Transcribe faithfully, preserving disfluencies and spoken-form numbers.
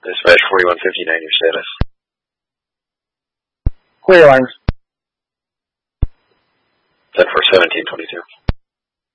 Dispatch forty-one fifty-nine, your status. Clear lines. ten four seventeen twenty-two.